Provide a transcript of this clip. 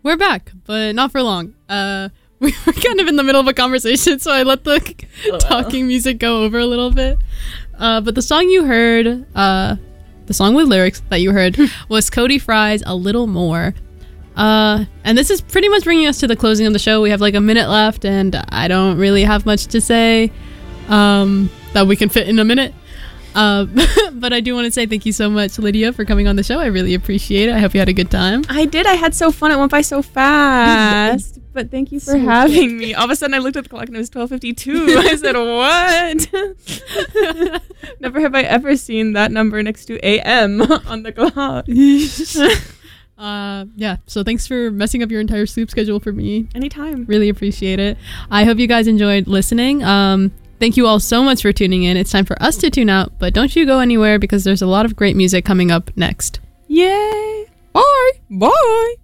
We're back, but not for long. We were kind of in the middle of a conversation, so I let the talking music go over a little bit. But the song you heard, the song with lyrics that you heard, was Cody Fry's A Little More. And this is pretty much bringing us to the closing of the show. We have like a minute left, and I don't really have much to say that we can fit in a minute. But I do want to say thank you so much, Lydia, for coming on the show. I really appreciate it. I hope you had a good time. I did. I had so fun. It went by so fast. But thank you for having me. All of a sudden, I looked at the clock and it was 12:52. I said, what? Never have I ever seen that number next to AM on the clock. Yeah, so thanks for messing up your entire sleep schedule for me. Anytime. Really appreciate it. I hope you guys enjoyed listening. Thank you all so much for tuning in. It's time for us to tune out, but don't you go anywhere because there's a lot of great music coming up next. Yay! Bye! Bye!